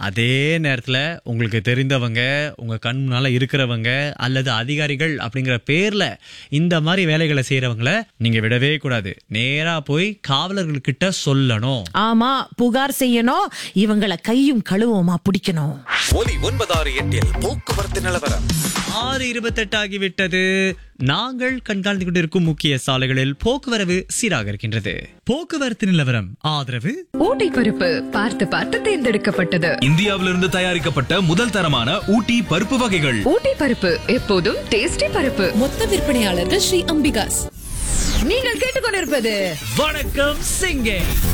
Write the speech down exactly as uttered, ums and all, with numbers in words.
அதே நேரத்துல உங்களுக்கு தெரிந்தவங்க, உங்க கண் முன்னால இருக்கிறவங்க அல்லது அதிகாரிகள் அப்படிங்கிற பேர்ல இந்த மாதிரி வேலைகளை செய்யறவங்கள நீங்க விடவே கூடாது. நேரா போய் காவலர்கள் கிட்ட சொல்லணும். ஆமா, புகார் செய்யணும். இவங்கள கையும் கழுவுமா பிடிக்கணும். ஒலி ஒன்பதாறு எட்டில் போக்குவரத்து நிலவரம். ஆறு இருபத்தெட்டு ஆகிவிட்டது. நாங்கள் கண்காணித்துக் கொண்டிருக்கும் முக்கிய சாலைகளில் போக்குவரவு சீராக இருக்கின்றது. போக்குவரத்து நிலவரம் ஆதரவு ஊட்டி பருப்பு பார்த்து பார்த்து தேர்ந்தெடுக்கப்பட்டது. இந்தியாவிலிருந்து தயாரிக்கப்பட்ட முதல் தரமான ஊட்டி பருப்பு வகைகள். ஊட்டி பருப்பு எப்போதும் டேஸ்டி பருப்பு. மொத்த விற்பனையாளர்கள் ஸ்ரீ அம்பிகாஸ். நீங்கள் கேட்டுக்கொண்டிருப்பது வணக்கம் சிங்கே.